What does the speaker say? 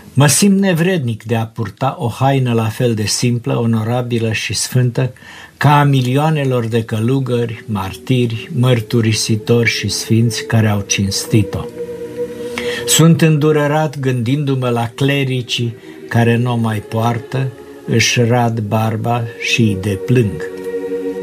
Mă simt nevrednic de a purta o haină la fel de simplă, onorabilă și sfântă ca a milioanelor de călugări, martiri, mărturisitori și sfinți care au cinstit-o. Sunt îndurerat gândindu-mă la clericii care nu o mai poartă, își rad barba și îi deplâng.